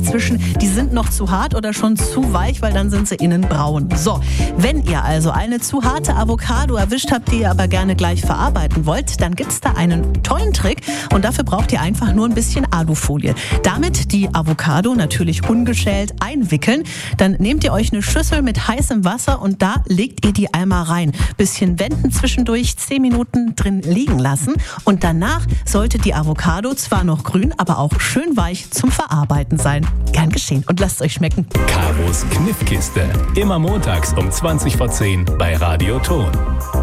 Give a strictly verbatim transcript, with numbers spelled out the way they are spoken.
dazwischen, die sind noch zu hart oder schon zu weich, weil dann sind sie innen braun. So, wenn ihr also eine zu harte Avocado erwischt habt, die ihr aber gerne gleich verarbeiten wollt, dann gibt's da einen tollen Trick und dafür braucht ihr einfach nur ein bisschen Alufolie. Damit die Avocado natürlich ungeschält einwickeln. Dann nehmt ihr euch eine Schüssel mit heißem Wasser und da legt ihr die einmal rein. Bisschen wenden zwischendurch, zehn Minuten drin liegen lassen und danach sollte die Avocado zwar noch grün, aber auch schön weich zum Verarbeiten sein. Gern geschehen und lasst euch schmecken. Karos Kniffkiste. Immer montags um zwanzig vor zehn bei Radio Ton.